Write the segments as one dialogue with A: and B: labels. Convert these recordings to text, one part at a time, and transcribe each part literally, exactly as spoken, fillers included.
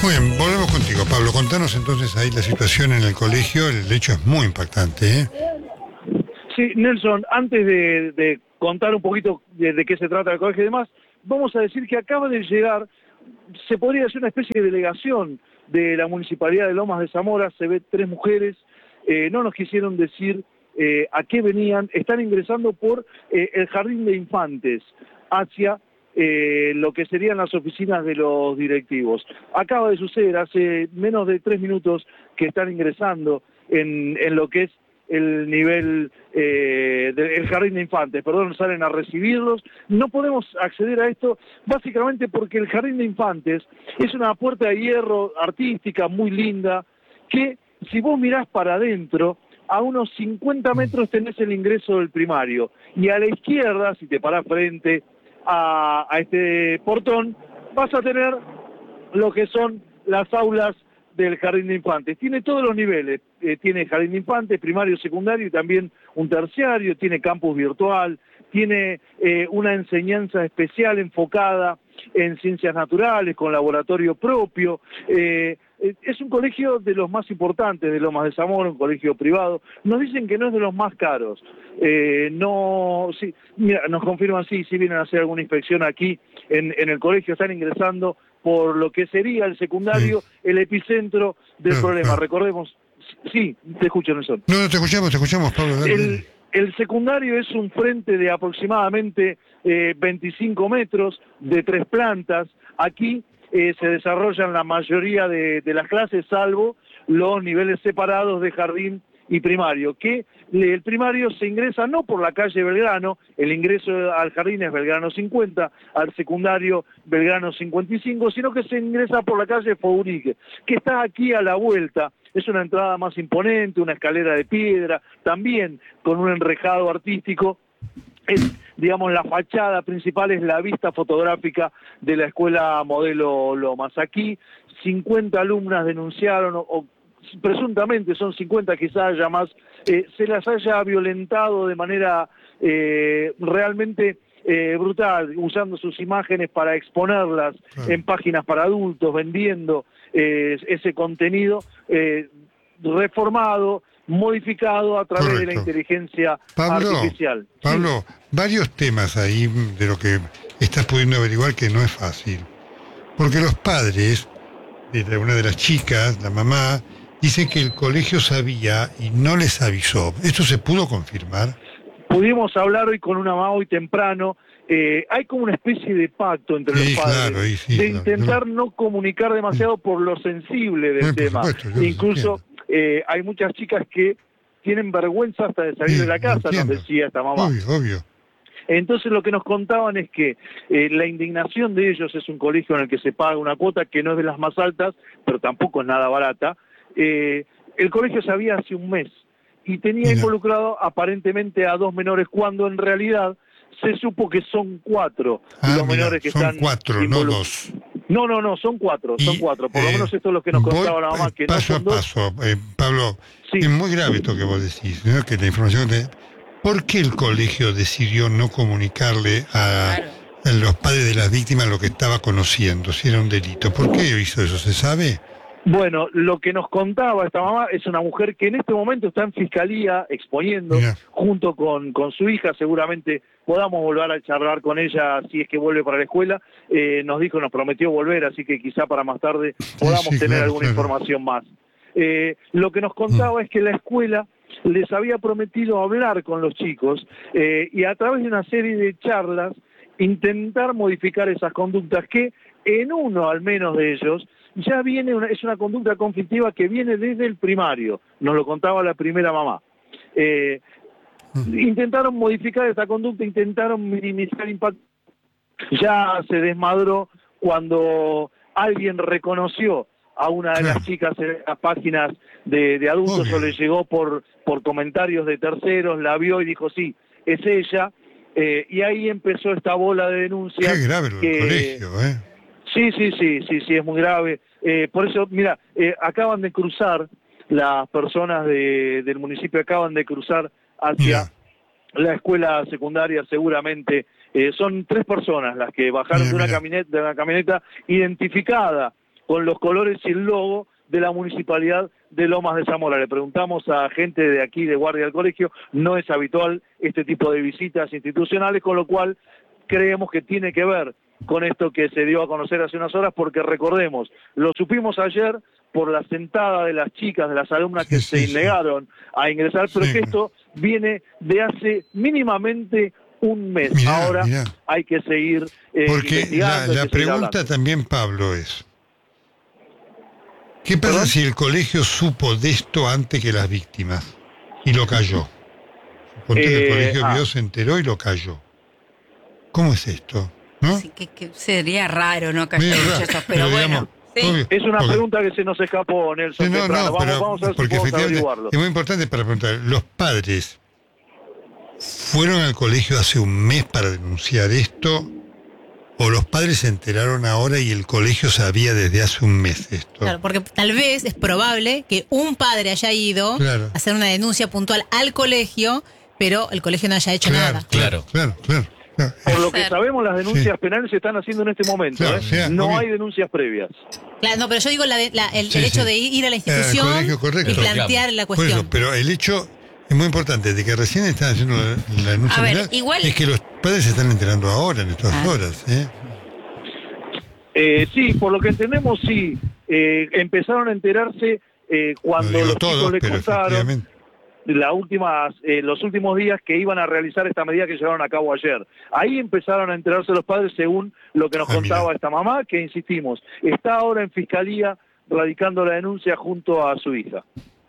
A: Muy bien, volvemos contigo, Pablo. Contanos entonces ahí la situación en el colegio. El hecho es muy impactante, ¿eh?
B: Sí, Nelson, antes de, de contar un poquito de, de qué se trata el colegio y demás, vamos a decir que acaba de llegar, se podría decir una especie de delegación de la Municipalidad de Lomas de Zamora. Se ve tres mujeres, eh, no nos quisieron decir eh, a qué venían, están ingresando por eh, el Jardín de Infantes hacia eh, lo que serían las oficinas de los directivos. Acaba de suceder, hace menos de tres minutos que están ingresando en, en lo que es el nivel eh, del Jardín de Infantes, perdón, salen a recibirlos. No podemos acceder a esto básicamente porque el Jardín de Infantes es una puerta de hierro artística muy linda, que si vos mirás para adentro, a unos cincuenta metros tenés el ingreso del primario, y a la izquierda, si te parás frente a, a este portón, vas a tener lo que son las aulas del Jardín de Infantes. Tiene todos los niveles, eh, tiene Jardín de Infantes, primario, secundario y también un terciario, tiene campus virtual, tiene eh, una enseñanza especial enfocada en ciencias naturales, con laboratorio propio. Eh, es un colegio de los más importantes de Lomas de Zamora, un colegio privado. Nos dicen que no es de los más caros. Eh, no, sí, mira, nos confirman sí, sí vienen a hacer alguna inspección aquí en, en el colegio, están ingresando por lo que sería el secundario, sí, el epicentro del no, problema. No. Recordemos, sí, te escucho, Nelson.
A: No, no, te escuchamos, te escuchamos, Pablo.
B: El, el secundario es un frente de aproximadamente eh, veinticinco metros, de tres plantas. Aquí eh, se desarrollan la mayoría de, de las clases, salvo los niveles separados de jardín y primario, que el primario se ingresa no por la calle Belgrano, el ingreso al jardín es Belgrano cincuenta, al secundario Belgrano cincuenta y cinco, sino que se ingresa por la calle Fourique, que está aquí a la vuelta. Es una entrada más imponente, una escalera de piedra, también con un enrejado artístico. Es, digamos, la fachada principal es la vista fotográfica de la escuela Modelo Lomas. Aquí cincuenta alumnas denunciaron, o, o presuntamente son cincuenta, quizás haya más, eh, se las haya violentado de manera eh, realmente eh, brutal, usando sus imágenes para exponerlas ah. en páginas para adultos, vendiendo eh, ese contenido eh, reformado, modificado a través Correcto. de la inteligencia
A: Pablo,
B: artificial.
A: Pablo, sí. Varios temas ahí de lo que estás pudiendo averiguar que no es fácil, porque los padres de una de las chicas, la mamá, dicen que el colegio sabía y no les avisó. ¿Esto se pudo confirmar?
B: Pudimos hablar hoy con una mamá hoy temprano. Eh, hay como una especie de pacto entre sí, los padres,
A: claro, sí,
B: de
A: claro,
B: intentar
A: claro.
B: no comunicar demasiado por lo sensible del
A: sí,
B: tema.
A: Supuesto,
B: Incluso eh, hay muchas chicas que tienen vergüenza hasta de salir
A: sí,
B: de la casa, nos decía esta mamá.
A: Obvio, obvio.
B: Entonces lo que nos contaban es que eh, la indignación de ellos es un colegio en el que se paga una cuota que no es de las más altas, pero tampoco es nada barata. Eh, el colegio sabía hace un mes y tenía Mira. involucrado aparentemente a dos menores, cuando en realidad se supo que son cuatro
A: ah,
B: los
A: mira,
B: menores que
A: son
B: están
A: cuatro, no dos.
B: No, no, no, son cuatro,
A: y,
B: son cuatro. Por
A: eh,
B: lo menos esto es lo que nos contaba
A: voy,
B: la mamá, que
A: paso
B: no son
A: a paso,
B: dos.
A: Eh, Pablo, sí. Es muy grave esto que vos decís, ¿no? Que la información te... ¿Por qué el colegio decidió no comunicarle a, claro. a los padres de las víctimas lo que estaba conociendo, si era un delito? ¿Por qué hizo eso? ¿Se sabe?
B: Bueno, lo que nos contaba esta mamá es una mujer que en este momento está en fiscalía exponiendo, Mira. junto con, con su hija. Seguramente podamos volver a charlar con ella si es que vuelve para la escuela. Eh, nos dijo, nos prometió volver, así que quizá para más tarde podamos sí, sí, tener claro, alguna claro. información más. Eh, lo que nos contaba mm. es que la escuela les había prometido hablar con los chicos eh, y a través de una serie de charlas intentar modificar esas conductas que en uno al menos de ellos ya viene, una, es una conducta conflictiva que viene desde el primario, nos lo contaba la primera mamá. Eh, intentaron modificar esta conducta, intentaron minimizar el impacto. Ya se desmadró cuando alguien reconoció a una de las chicas en las páginas de, de adultos, o le llegó por, por comentarios de terceros, la vio y dijo sí, es ella, eh, y ahí empezó esta bola de denuncias.
A: Qué grave lo del colegio, ¿eh?
B: Sí, sí, sí, sí, sí, es muy grave. Eh, por eso, mira, eh, acaban de cruzar, las personas de, del municipio acaban de cruzar hacia mira. la escuela secundaria, seguramente. Eh, son tres personas las que bajaron mira, de, una camioneta, de una camioneta identificada con los colores y el logo de la Municipalidad de Lomas de Zamora. Le preguntamos a gente de aquí, de guardia del colegio, no es habitual este tipo de visitas institucionales, con lo cual creemos que tiene que ver con esto que se dio a conocer hace unas horas, porque recordemos, lo supimos ayer por la sentada de las chicas, de las alumnas que
A: sí, sí,
B: se negaron sí. a ingresar, pero
A: sí.
B: que esto viene de hace mínimamente un mes.
A: Mirá,
B: Ahora
A: mirá.
B: hay que seguir eh,
A: Porque la,
B: investigando.
A: la
B: hay que seguir
A: pregunta
B: hablando.
A: también, Pablo, es ¿qué pasa
B: ¿Perdón?
A: si el colegio supo de esto antes que las víctimas y lo cayó? Suponte que el
B: Eh,
A: colegio
B: ah.
A: vio, se enteró y lo cayó. ¿Cómo es esto? ¿No?
C: Sí, que, que sería raro, ¿no? Que haya
A: Medio
C: muchos
A: raro,
C: estos, pero, bueno.
A: digamos,
C: Sí.
A: obvio,
B: Es una
A: porque-
B: pregunta que se nos escapó, Nelson.
A: Sí, no,
B: temprano.
A: no,
B: vamos,
A: pero
B: vamos a ver si
A: porque
B: podemos
A: efectivamente
B: averiguarlo.
A: es muy importante para preguntar, ¿los padres fueron al colegio hace un mes para denunciar esto? ¿O los padres se enteraron ahora y el colegio sabía desde hace un mes esto?
D: Claro, porque tal vez es probable que un padre haya ido
A: Claro.
D: a hacer una denuncia puntual al colegio, pero el colegio no haya hecho
A: Claro,
D: nada.
A: claro, claro, claro, claro.
B: Por lo que
D: Ser.
B: sabemos, las denuncias
A: Sí.
B: penales se están haciendo en este momento.
A: Claro,
B: ¿eh?
A: o sea,
B: no
A: obvio.
B: hay denuncias previas.
D: Claro, no, pero yo digo la de- la- el,
A: Sí,
D: el hecho
A: sí.
D: de ir a la
A: Eh,
D: institución
A: al colegio, correcto.
D: y plantear la
A: Por
D: cuestión.
A: eso, pero el hecho es muy importante de que recién están haciendo la, la denuncia
C: A ver,
A: penal,
C: igual-
A: es que los padres se están enterando ahora, en estas
C: Ah.
A: horas. ¿eh?
B: Eh, sí, por lo que entendemos, sí. Eh, empezaron a enterarse eh,
A: No
B: cuando
A: digo
B: los
A: todos,
B: chicos les
A: pero
B: contaron
A: efectivamente.
B: la últimas, eh, los últimos días que iban a realizar esta medida que llevaron a cabo ayer. Ahí empezaron a enterarse los padres según lo que nos
A: Ah,
B: contaba
A: mirá.
B: esta mamá, que insistimos, está ahora en fiscalía radicando la denuncia junto a su hija.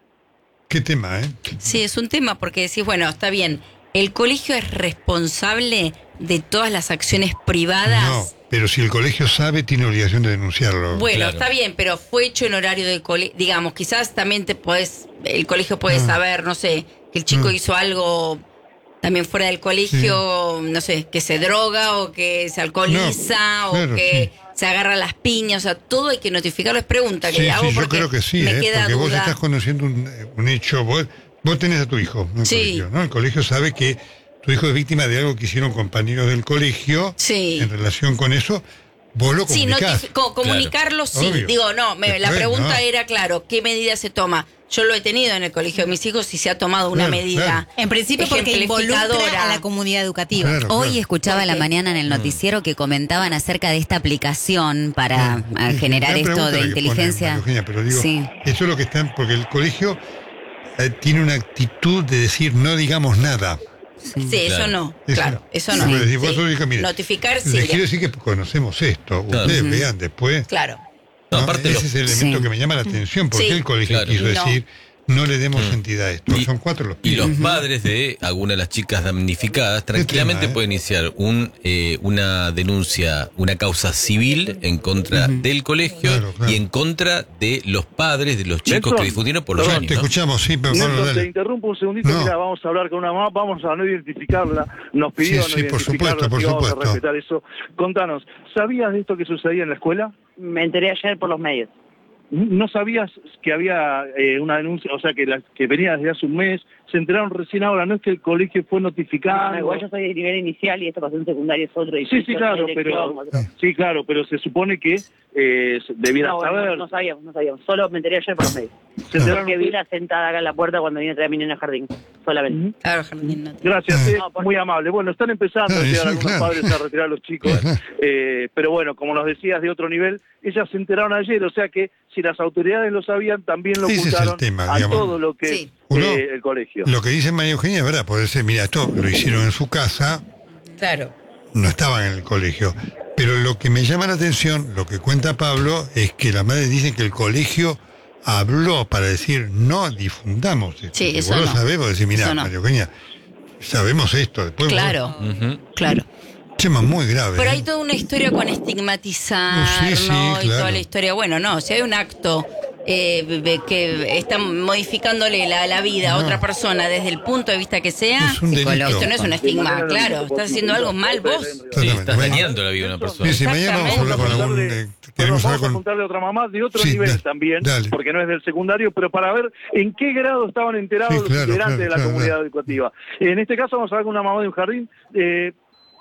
A: Qué tema, ¿eh?
C: Sí, es un tema porque decís, bueno, está bien, el colegio es responsable de todas las acciones privadas.
A: No, pero si el colegio sabe, tiene obligación de denunciarlo.
C: Bueno,
E: Claro.
C: está bien, pero fue hecho en horario de colegio. Digamos, quizás también te podés, el colegio puede
A: Ah.
C: saber, no sé, que el chico
A: Ah.
C: hizo algo también fuera del colegio, no sé, que se droga o que se alcoholiza
A: No,
C: o
A: claro,
C: que
A: sí.
C: se agarra las piñas. O sea, todo hay que notificarlo. Es pregunta que
A: Sí,
C: le hago
A: sí, yo
C: porque
A: creo que sí,
C: me
A: ¿eh?
C: queda
A: Porque vos
C: duda.
A: estás conociendo un, un hecho, vos, vos tenés a tu hijo en el
C: Sí.
A: colegio, ¿no? El colegio sabe que tu hijo es víctima de algo que hicieron compañeros del colegio
C: Sí.
A: en relación con eso, vos lo
C: Sí,
A: comunicás.
C: notifi- co- comunicarlo sí.
A: Obvio.
C: Digo, no, me- la
A: Después,
C: pregunta
A: no.
C: era, claro, ¿qué medida se toma? Yo lo he tenido en el colegio de mis hijos y se ha tomado una
A: Claro,
C: medida
A: claro.
D: En principio porque involucra
C: ejemplificadora.
D: a la comunidad educativa.
A: Claro,
F: Hoy
A: claro.
F: escuchaba a la
C: Ok.
F: mañana en el noticiero que comentaban acerca de esta aplicación para
A: Mm.
F: ah, generar
A: Gran
F: esto
A: pregunta
F: de
A: la que pone
F: inteligencia.
A: María Eugenia, pero digo,
F: Sí.
A: eso es lo que están, porque el colegio eh, tiene una actitud de decir no digamos nada.
F: Sí.
C: Sí, eso
E: Claro.
C: no,
A: Eso-
C: claro, eso no.
A: Sí. Pero decís, vos
C: Sí.
A: sos hija, mire,
C: Notificar, sí,
A: Les
C: ya.
A: quiero decir que conocemos esto,
E: Claro.
A: ustedes
E: Ujú.
A: vean después.
C: Claro.
E: No,
A: ¿no?
E: aparte
A: Ese
E: lo-
A: es el elemento
F: Sí.
A: que me llama la atención, porque
C: Sí.
A: el colegio
E: Claro.
A: quiso
C: No.
A: decir no le demos
E: Mm.
A: entidad a esto.
E: Y-
A: Son cuatro los
E: Y
A: pibes.
E: los padres de alguna de las chicas damnificadas tranquilamente
A: tema, eh?
E: pueden iniciar un eh, una denuncia, una causa civil en contra del colegio
A: Claro, claro.
E: y en contra de los padres de los chicos
B: Nelson,
E: que difundieron por los
A: No,
E: años.
A: te
E: ¿no?
A: escuchamos, sí, pero bueno,
B: Nelson, te
A: dale.
B: interrumpo un segundito,
A: No.
B: mira, vamos a hablar con una mamá, vamos a no identificarla, nos pidió
A: Sí,
B: no
A: sí, por
B: identificarla,
A: supuesto, por
B: así que vamos
A: supuesto.
B: a respetar eso. Contanos, ¿sabías de esto que sucedía en la escuela?
G: Me enteré ayer por los medios.
B: ¿No sabías que había eh, una denuncia, o sea, que, la, que venía desde hace un mes? Se enteraron recién ahora, ¿no es que el colegio fue notificado?
G: Ah, igual yo soy de nivel inicial y esto pasó en secundario es otro. y
B: Sí, sí,
G: yo
B: claro,
G: soy
B: pero
G: dirección, otro.
B: sí, claro, pero se supone que eh, debieran
G: No, bueno,
B: saber.
G: no, no sabíamos, no sabíamos. Solo me enteré ayer por los medios.
B: Se enteraron
G: Porque vi
B: que-
G: la sentada acá en la puerta cuando vine a traer a mi nena al jardín. Solamente.
B: Ujú.
C: Claro, Jardín, no te-
B: Gracias, eh,
G: No, por-
B: muy amable. Bueno, están empezando
A: Claro,
B: a llegar
A: sí,
B: algunos
A: claro.
B: padres a retirar a los chicos, eh, pero bueno, como nos decías, de otro nivel, ellas se enteraron ayer, o sea que si las autoridades lo sabían, también lo
A: Ese es el
B: ocultaron
A: tema,
B: a
A: digamos.
B: todo lo que
C: Sí.
B: es
A: Uno-
B: eh, el colegio.
A: Lo que dice María Eugenia es verdad, puede ser, mira, esto lo hicieron en su casa,
C: Claro.
A: no estaban en el colegio. Pero lo que me llama la atención, lo que cuenta Pablo, es que las madres dicen que el colegio habló para decir no difundamos esto.
C: Sí,
A: Y
C: eso
A: vos lo
C: no.
A: sabés, vos decís, mira,
C: Eso no.
A: María Eugenia, sabemos esto. Después
C: Claro,
E: Ujú.
C: claro.
A: vos- tema muy grave.
C: Pero
A: ¿eh?
C: hay toda una historia con estigmatizar,
A: Sí, sí,
C: ¿no? Y
A: claro.
C: toda la historia. Bueno, no, si hay un acto eh, be- que está modificándole la, la vida a
A: No.
C: otra persona desde el punto de vista que sea,
A: Es un delito.
C: esto no es un estigma, claro. Estás haciendo algo mal vos.
E: Sí,
A: Exactamente.
E: estás
A: Mañana-
E: dañando la vida de una persona.
A: Sí, sí, mañana vamos a hablar con algún...
B: Contarle-
A: eh,
B: Perdón,
A: queremos hablar
B: vamos a
A: con...
B: contarle a otra mamá de otro
A: Sí,
B: nivel
A: dale,
B: también,
A: dale.
B: porque no es del secundario, pero para ver en qué grado estaban enterados
A: Sí,
B: los
A: claro,
B: integrantes
A: claro,
B: de la
A: claro,
B: comunidad
A: claro.
B: educativa. En este caso vamos a hablar con una mamá de un jardín. Eh,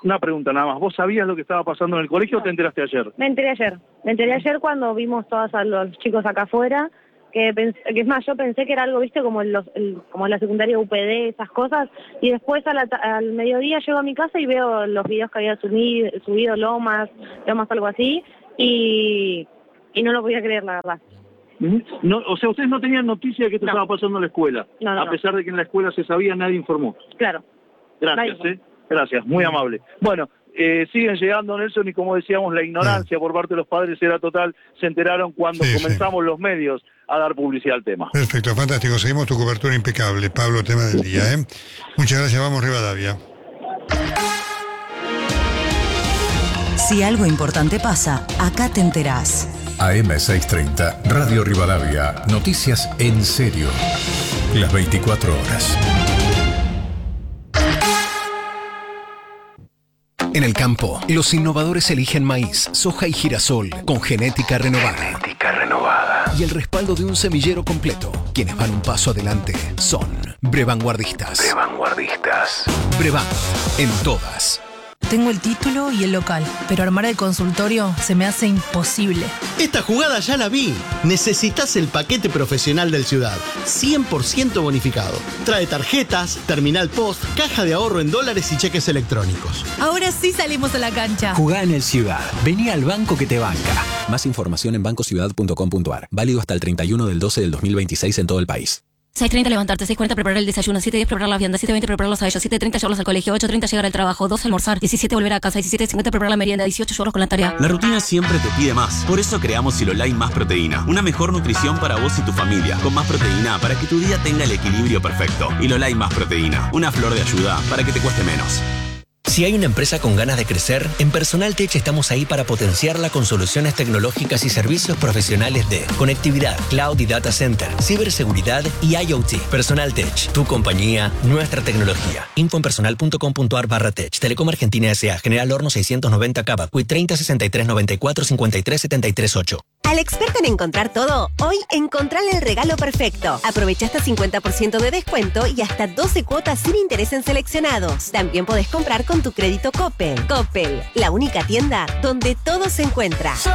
B: Una pregunta nada más. ¿Vos sabías lo que estaba pasando en el colegio o te enteraste ayer?
H: Me enteré ayer. Me enteré ayer cuando vimos todos a los chicos acá afuera, que, pensé, que es más, yo pensé que era algo, viste, como, en los, el, como en la secundaria U P D, esas cosas, y después a la, al mediodía llego a mi casa y veo los videos que había subido, subido Lomas, Lomas algo así, y, y no lo podía creer, la verdad.
B: No, o sea, ustedes no tenían noticia de que esto
H: No.
B: estaba pasando en la escuela.
H: No, no,
B: a
H: no.
B: pesar de que en la escuela se sabía, nadie informó.
H: Claro.
B: Gracias,
H: Nadie.
B: ¿eh? Gracias, muy amable. Bueno, eh, siguen llegando, Nelson, y como decíamos, la ignorancia por parte de los padres era total. Se enteraron cuando
A: Sí,
B: comenzamos los medios a dar publicidad al tema.
A: Perfecto, fantástico. Seguimos tu cobertura impecable, Pablo, tema del día. ¿eh? Muchas gracias, vamos Rivadavia.
I: Si algo importante pasa, acá te enterás.
J: A M seiscientos treinta, Radio Rivadavia, noticias en serio. Las veinticuatro horas.
K: En el campo, los innovadores eligen maíz, soja y girasol con genética renovada.
L: Genética renovada.
K: Y el respaldo de un semillero completo. Quienes van un paso adelante son Brevanguardistas.
L: Brevanguardistas.
K: Brevant, en todas.
M: Tengo el título y el local, pero armar el consultorio se me hace imposible.
N: Esta jugada ya la vi. Necesitas el paquete profesional del Ciudad, cien por ciento bonificado. Trae tarjetas, terminal post, caja de ahorro en dólares y cheques electrónicos.
M: Ahora sí salimos a la cancha.
O: Jugá en el Ciudad. Vení al banco que te banca. Más información en banco ciudad punto com punto a r. Válido hasta el treinta y uno del doce del dos mil veintiséis en todo el país.
P: seis treinta levantarte, seis cuarenta preparar el desayuno, siete diez preparar la vianda, siete veinte prepararlos a ellos, siete treinta llevarlos al colegio, ocho treinta llegar al trabajo, doce almorzar, diecisiete volver a casa, diecisiete cincuenta preparar la merienda, dieciocho llevarlos con la tarea.
Q: La rutina siempre te pide más. Por eso creamos Silolai Más Proteína. Una mejor nutrición para vos y tu familia. Con más proteína para que tu día tenga el equilibrio perfecto. Silolai Más Proteína. Una flor de ayuda para que te cueste menos.
R: Si hay una empresa con ganas de crecer, en Personal Tech estamos ahí para potenciarla con soluciones tecnológicas y servicios profesionales de conectividad, cloud y data center, ciberseguridad y IoT. Personal Tech, tu compañía, nuestra tecnología. Info en personal punto com punto a r barra tech. Telecom Argentina S A. General Horno seiscientos noventa Cava. Q I treinta sesenta y tres noventa y cuatro cincuenta y tres setenta y tres ocho.
S: Al experto en encontrar todo, hoy encontrale el regalo perfecto. Aprovecha hasta cincuenta por ciento de descuento y hasta doce cuotas sin interés en seleccionados. También podés comprar con tu crédito Coppel. Coppel, la única tienda donde todo se encuentra.